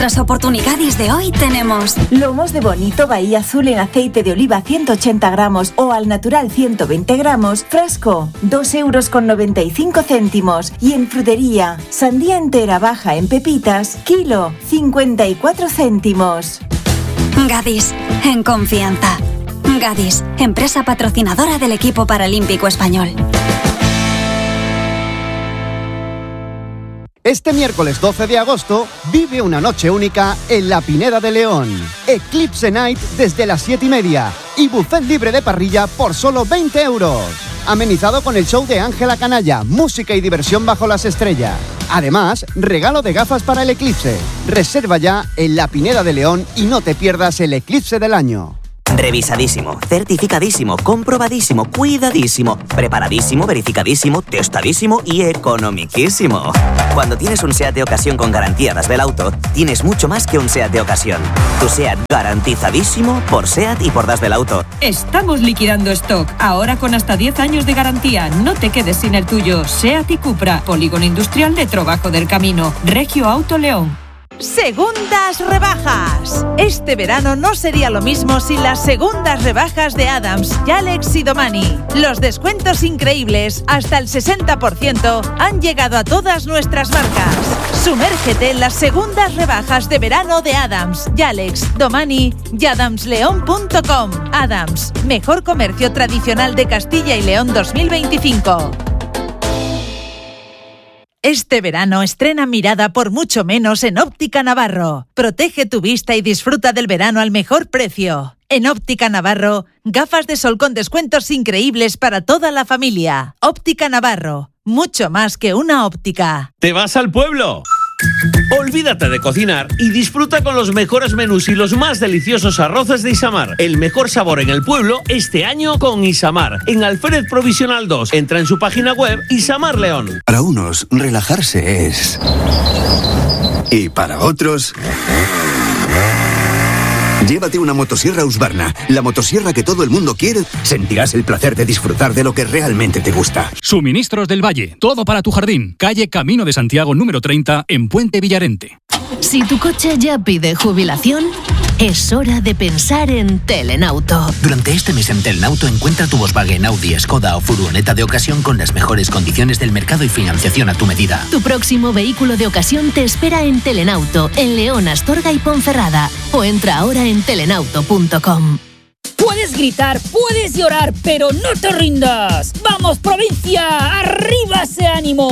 nuestras oportunidades de hoy tenemos lomos de bonito Bahía Azul en aceite de oliva 180 gramos o al natural 120 gramos, frasco, 2,95 €. Y en frutería, sandía entera baja en pepitas, kilo, 54 céntimos. Gadis, en confianza. Gadis, empresa patrocinadora del equipo paralímpico español. Este miércoles 12 de agosto vive una noche única en la Pineda de León. Eclipse Night desde las 7:30 y buffet libre de parrilla por solo 20 €. Amenizado con el show de Ángela Canalla, música y diversión bajo las estrellas. Además, regalo de gafas para el eclipse. Reserva ya en la Pineda de León y no te pierdas el eclipse del año. Revisadísimo, certificadísimo, comprobadísimo, cuidadísimo, preparadísimo, verificadísimo, testadísimo y economiquísimo. Cuando tienes un SEAT de ocasión con garantía Das del Auto, tienes mucho más que un SEAT de ocasión. Tu SEAT garantizadísimo por SEAT y por Das del Auto. Estamos liquidando stock, ahora con hasta 10 años de garantía. No te quedes sin el tuyo. SEAT y Cupra, Polígono Industrial de Trobajo del Camino, Regio Auto León. Segundas rebajas. Este verano no sería lo mismo sin las segundas rebajas de Adams, Yalex y Domani. Los descuentos increíbles, hasta el 60%, han llegado a todas nuestras marcas. Sumérgete en las segundas rebajas de verano de Adams, Yalex, Domani y adamsleon.com. Adams, mejor comercio tradicional de Castilla y León 2025. Este verano estrena mirada por mucho menos en Óptica Navarro. Protege tu vista y disfruta del verano al mejor precio. En Óptica Navarro, gafas de sol con descuentos increíbles para toda la familia. Óptica Navarro, mucho más que una óptica. ¿Te vas al pueblo? Olvídate de cocinar y disfruta con los mejores menús y los más deliciosos arroces de Isamar. El mejor sabor en el pueblo este año con Isamar. En Alférez Provisional 2. Entra en su página web Isamar León. Para unos, relajarse es... Y para otros... Llévate una motosierra Husqvarna, la motosierra que todo el mundo quiere. Sentirás el placer de disfrutar de lo que realmente te gusta. Suministros del Valle, todo para tu jardín. Calle Camino de Santiago número 30 en Puente Villarente. Si tu coche ya pide jubilación, es hora de pensar en Telenauto. Durante este mes en Telenauto encuentra tu Volkswagen, Audi, Skoda o furgoneta de ocasión con las mejores condiciones del mercado y financiación a tu medida. Tu próximo vehículo de ocasión te espera en Telenauto, en León, Astorga y Ponferrada. O entra ahora en telenauto.com. Puedes gritar, puedes llorar, pero no te rindas. ¡Vamos, provincia! ¡Arriba ese ánimo!